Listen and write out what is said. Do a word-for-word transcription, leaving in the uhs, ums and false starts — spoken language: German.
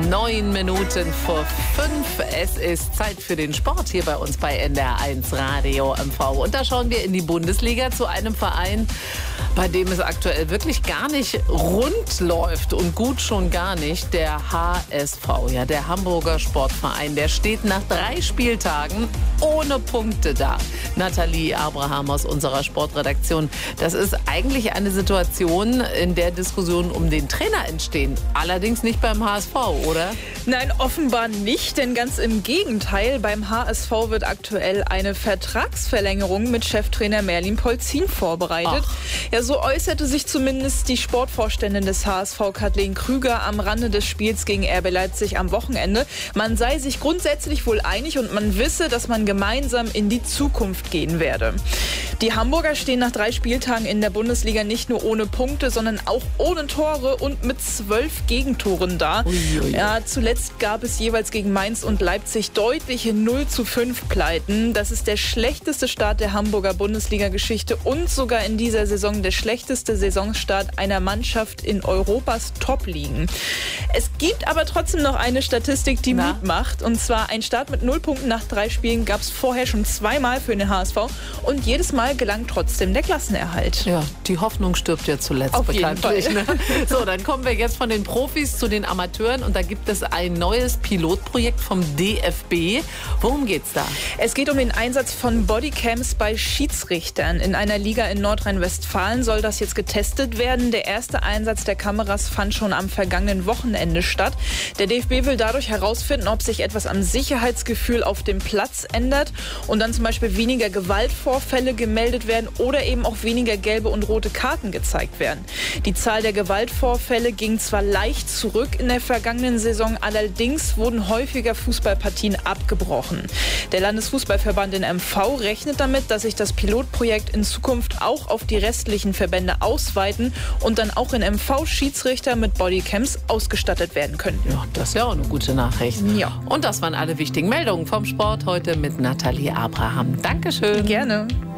Neun Minuten vor fünf. Es ist Zeit für den Sport hier bei uns bei N D R eins Radio M V. Und da schauen wir in die Bundesliga zu einem Verein, bei dem es aktuell wirklich gar nicht rund läuft und gut schon gar nicht. Der H S V, ja, der Hamburger Sportverein, der steht nach drei Spieltagen ohne Punkte da. Nathalie Abraham aus unserer Sportredaktion. Das ist eigentlich eine Situation, in der Diskussionen um den Trainer entstehen. Allerdings nicht beim H S V, oder? Nein, offenbar nicht, denn ganz im Gegenteil. Beim H S V wird aktuell eine Vertragsverlängerung mit Cheftrainer Merlin Polzin vorbereitet. Ach. Ja, so äußerte sich zumindest die Sportvorständin des H S V, Kathleen Krüger, am Rande des Spiels gegen R B Leipzig am Wochenende. Man sei sich grundsätzlich wohl einig und man wisse, dass man gemeinsam in die Zukunft gehen werde. Die Hamburger stehen nach drei Spieltagen in der Bundesliga nicht nur ohne Punkte, sondern auch ohne Tore und mit zwölf Gegentoren da. Uiuiui. Ja, zuletzt gab es jeweils gegen Mainz und Leipzig deutliche null zu fünf Pleiten. Das ist der schlechteste Start der Hamburger Bundesliga-Geschichte und sogar in dieser Saison der schlechteste Saisonstart einer Mannschaft in Europas Top-Ligen. Es gibt aber trotzdem noch eine Statistik, die Na? Mut macht. Und zwar ein Start mit null Punkten nach drei Spielen gab es vorher schon zweimal für den H S V. Und jedes Mal gelang trotzdem der Klassenerhalt. Ja, die Hoffnung stirbt ja zuletzt. Auf jeden Fall. Ne? So, dann kommen wir jetzt von den Profis zu den Amateuren. Und da gibt es ein neues Pilotprojekt vom D F B. Worum geht's da? Es geht um den Einsatz von Bodycams bei Schiedsrichtern. In einer Liga in Nordrhein-Westfalen soll das jetzt getestet werden. Der erste Einsatz der Kameras fand schon am vergangenen Wochenende statt. Der D F B will dadurch herausfinden, ob sich etwas am Sicherheitsgefühl auf dem Platz ändert und dann zum Beispiel weniger Gewaltvorfälle gemeldet werden oder eben auch weniger gelbe und rote Karten gezeigt werden. Die Zahl der Gewaltvorfälle ging zwar leicht zurück in der vergangenen Saison, allerdings wurden häufiger Fußballpartien abgebrochen. Der Landesfußballverband in M V rechnet damit, dass sich das Pilotprojekt in Zukunft auch auf die restlichen Verbände ausweiten und dann auch in M V Schiedsrichter mit Bodycams ausgestattet werden könnten. Ja, das ist ja auch eine gute Nachricht. Ja. Und das waren alle wichtigen Meldungen vom Sport heute mit Nathalie Abraham. Dankeschön. Gerne.